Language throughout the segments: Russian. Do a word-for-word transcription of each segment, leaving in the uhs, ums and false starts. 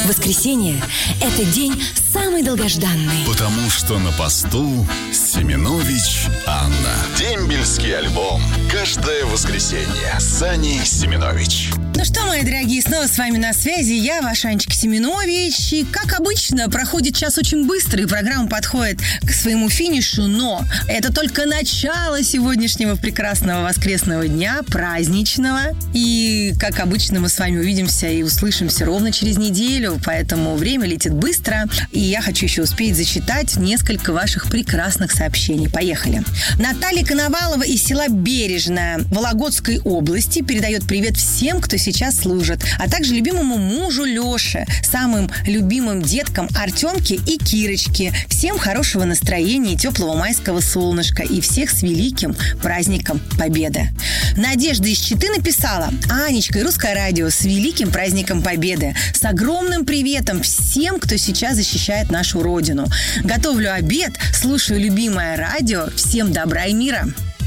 Воскресенье – это день самый долгожданный. Потому что на посту Семенович Анна. Дембельский альбом. Каждое воскресенье с Аней Семенович. Ну что, мои дорогие, снова с вами на связи я, ваш Анечка Семенович. И, как обычно, проходит час очень быстро, и программа подходит к своему финишу. Но это только начало сегодняшнего прекрасного воскресного дня, праздничного. И, как обычно, мы с вами увидимся и услышимся ровно через неделю. Поэтому время летит быстро. И я хочу еще успеть зачитать несколько ваших прекрасных сообщений. Поехали. Наталья Коновалова из села Бережное Вологодской области передает привет всем, кто сейчас служит, а также любимому мужу Леше, самым любимым деткам Артемке и Кирочке. Всем хорошего настроения, теплого майского солнышка и всех с великим праздником Победы. Надежда из Читы написала: Анечка и Русское радио, с великим праздником Победы. С огромным приветом всем, кто сейчас защищает нашу Родину. Готовлю обед, слушаю любимое радио. Всем добра и мира.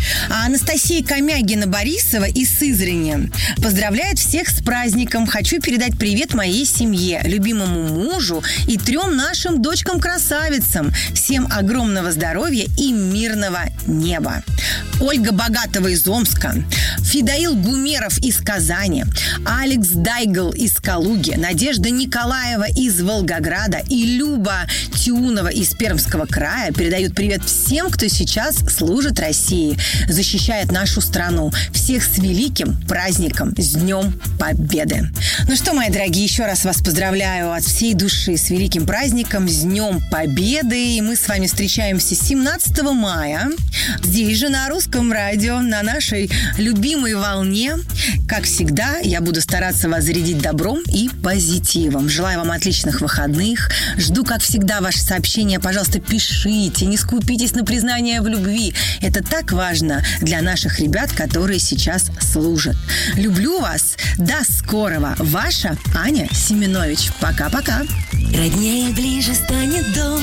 А Анастасия Комягина-Борисова из Сызрани поздравляет всех с праздником. Хочу передать привет моей семье, любимому мужу и трем нашим дочкам-красавицам. Всем огромного здоровья и мирного неба. Ольга Богатова из Омска, Фидаил Гумеров из Казани, Алекс Дайгл из Калуги, Надежда Николаева из Волгограда и Люба Тиунова из Пермского края передают привет всем, кто сейчас служит России, защищает нашу страну. Всех с великим праздником, с Днем Победы. Ну что, мои дорогие, еще раз вас поздравляю от всей души с великим праздником, с Днем Победы. И мы с вами встречаемся семнадцатого мая здесь же на Русском радио, на нашей любимой волне. Как всегда, я буду стараться вас зарядить добром и позитивом. Желаю вам отличных выходных. Жду, как всегда, ваши сообщения. Пожалуйста, пишите, не скупитесь на признание в любви. Это так важно для наших ребят, которые сейчас служат. Люблю вас. До скорого. Ваша Аня Семенович. Пока-пока. Роднее ближе станет дом,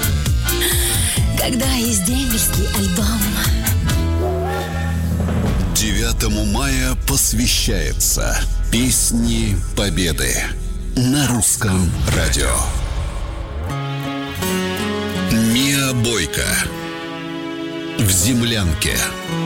когда есть дембельский альбом. девятому мая посвящается Песни Победы на Русском радио. Миа Бойко в землянке.